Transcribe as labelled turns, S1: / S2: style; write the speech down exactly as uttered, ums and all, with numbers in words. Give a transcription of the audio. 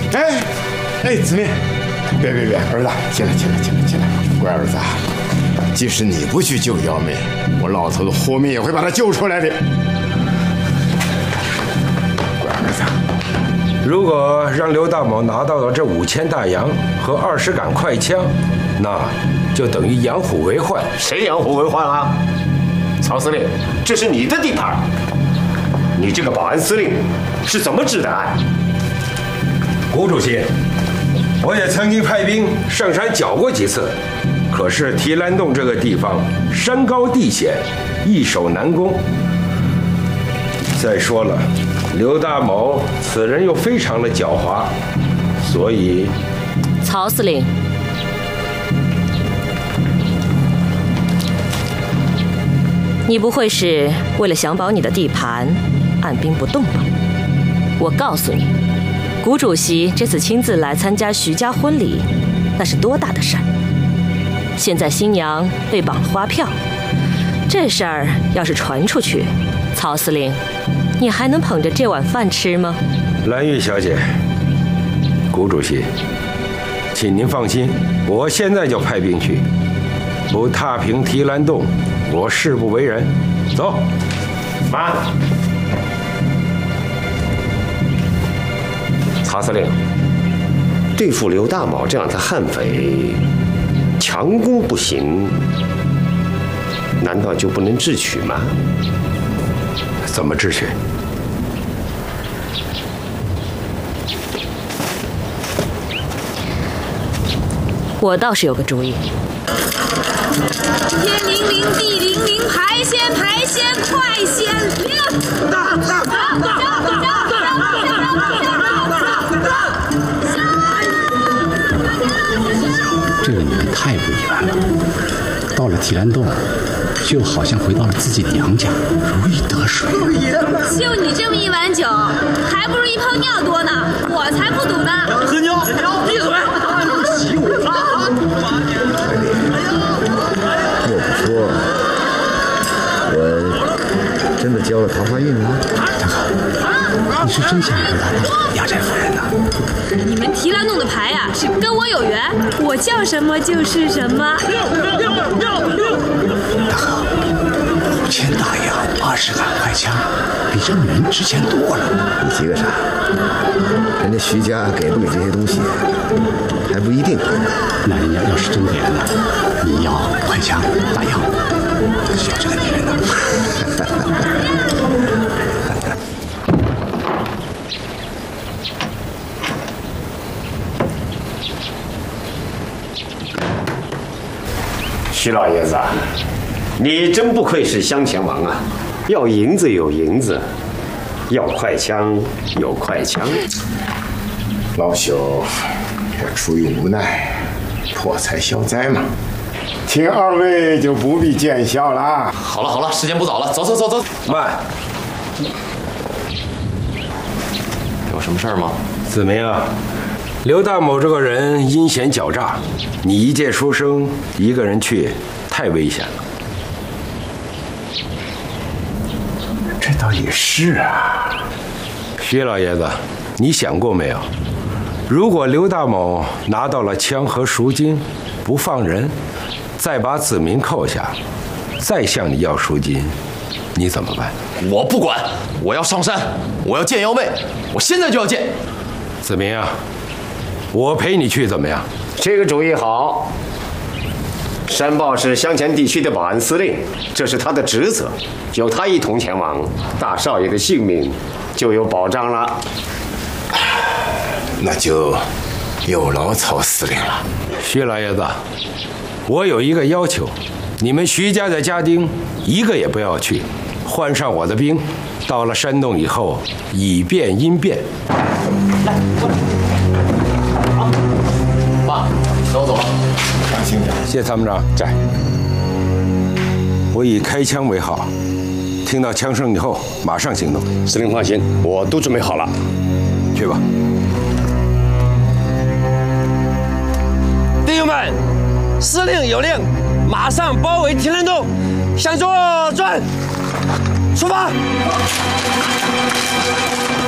S1: 哎，哎，子明，别别别，儿子，起来起来起来起来，乖儿子，即使你不去救幺妹，我老头子活命也会把她救出来的。乖儿子，
S2: 如果让刘大某拿到了这五千大洋和二十杆快枪，那就等于养虎为患。
S3: 谁养虎为患啊？曹司令，这是你的地盘，你这个保安司令是怎么治的安？
S2: 谷主席，我也曾经派兵上山剿过几次，可是提篮洞这个地方山高地险，易守难攻。再说了，刘大某此人又非常的狡猾，所以……
S4: 曹司令，你不会是为了想保你的地盘，按兵不动吧？我告诉你，谷主席这次亲自来参加徐家婚礼，那是多大的事儿！现在新娘被绑了花票，这事儿要是传出去，曹司令，你还能捧着这碗饭吃吗？
S2: 蓝玉小姐，谷主席，请您放心，我现在就派兵去，不踏平提篮洞，我誓不为人。走，
S3: 慢。曹司令，对付刘大某这样的悍匪，强攻不行，难道就不能智取吗？
S2: 怎么智取？
S4: 我倒是有个主意。
S5: 天灵灵，地灵灵，排仙排仙，快仙灵！大大大大大大！
S6: 这个女人太不一般了，到了提篮洞，就好像回到了自己的娘家，如鱼得水。
S5: 就你这么一碗酒，还不如一泡尿多呢，我才不赌呢！
S7: 喝尿，闭嘴！洗我！
S8: 莫不说，我真的交了桃花运了？
S6: 大哥，你是真想让她当压寨夫人呢？
S5: 你们提篮洞的牌呀、啊，是跟我有缘，我叫什么就是什么。
S6: 大哥，五千大洋，二十杆快枪，比这女人值钱多了。
S8: 你急个啥？人家徐家给不给这些东西，还不一定。
S6: 那人家要是真给了呢？你要快枪、大洋，需要这个女人呢？
S3: 徐老爷子，你真不愧是乡前王啊！要银子有银子，要快枪有快枪。
S1: 老朽这出于无奈，破财消灾嘛。请二位就不必见笑了。
S7: 好了好了，时间不早了，走走走走。
S2: 慢，
S7: 有什么事儿吗？
S2: 子明啊，刘大某这个人阴险狡诈，你一介书生一个人去，太危险了。
S1: 这倒也是啊。
S2: 徐老爷子，你想过没有？如果刘大某拿到了枪和赎金，不放人，再把子明扣下，再向你要赎金，你怎么办？
S7: 我不管，我要上山，我要见幺妹，我现在就要见。
S2: 子明啊，我陪你去怎么样？
S3: 这个主意好。山豹是乡前地区的保安司令，这是他的职责，有他一同前往，大少爷的性命就有保障了。
S1: 那就有劳曹司令了。
S2: 徐老爷子，我有一个要求，你们徐家的家丁一个也不要去，换上我的兵，到了山洞以后，以变因变。
S7: 来，过来。好，爸，跟我走吧。
S1: 放心点。
S2: 谢参谋长，在。我以开枪为号，听到枪声以后马上行动。
S3: 司令放心，我都准备好了。
S2: 去吧。
S9: 弟兄们，司令有令，马上包围提篮洞，向左转，出发！